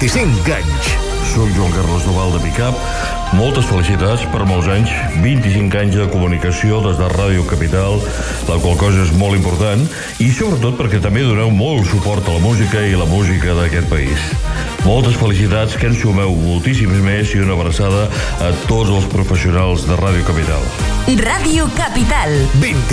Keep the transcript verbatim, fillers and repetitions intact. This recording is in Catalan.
vint-i-cinc anys. Soc Joan Carles Duval de Picap. Moltes felicitats per molts anys, vint-i-cinc anys de comunicació des de Ràdio Capital, la qual cosa és molt important, i sobretot perquè també doneu molt suport a la música i la música d'aquest país. Moltes felicitats, que en sumeu moltíssims més, i una abraçada a tots els professionals de Ràdio Capital. Ràdio Capital. vint